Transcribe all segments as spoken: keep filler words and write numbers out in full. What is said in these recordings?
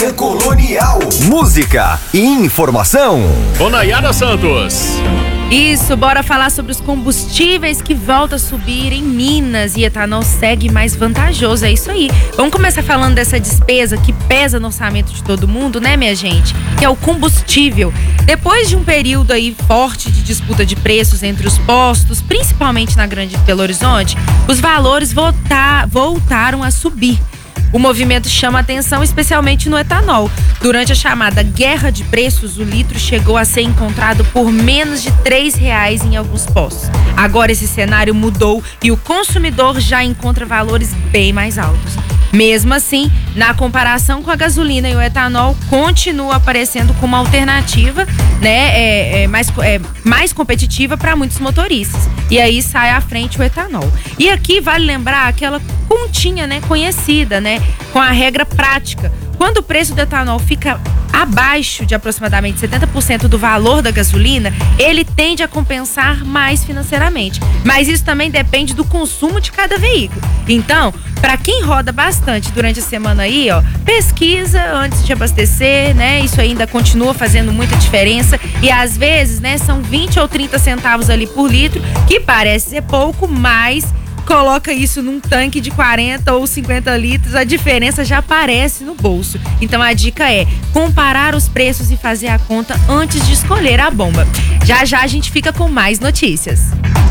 Manhã Colonial. Música e informação. Ô Nayara Santos. Isso, bora falar sobre os combustíveis que voltam a subir em Minas e etanol segue mais vantajoso, é isso aí. Vamos começar falando dessa despesa que pesa no orçamento de todo mundo, né, minha gente? Que é o combustível. Depois de um período aí forte de disputa de preços entre os postos, principalmente na Grande Belo Horizonte, os valores voltar, voltaram a subir. O movimento chama atenção especialmente no etanol. Durante a chamada guerra de preços, o litro chegou a ser encontrado por menos de três reais em alguns postos. Agora esse cenário mudou e o consumidor já encontra valores bem mais altos. Mesmo assim, na comparação com a gasolina e o etanol, continua aparecendo como alternativa, né, é, é, mais, é, mais competitiva para muitos motoristas. E aí sai à frente o etanol. E aqui vale lembrar aquela continha, né, conhecida, né, com a regra prática. Quando o preço do etanol fica abaixo de aproximadamente setenta por cento do valor da gasolina, ele tende a compensar mais financeiramente. Mas isso também depende do consumo de cada veículo. Então, para quem roda bastante durante a semana aí, ó, pesquisa antes de abastecer, né? Isso ainda continua fazendo muita diferença e às vezes, né, são vinte ou trinta centavos ali por litro, que parece ser pouco, mas coloca isso num tanque de quarenta ou cinquenta litros, a diferença já aparece no bolso. Então a dica é comparar os preços e fazer a conta antes de escolher a bomba. Já já a gente fica com mais notícias.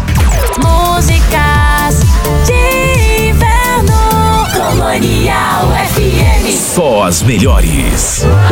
Músicas de inverno. Colonial F M. Só as melhores.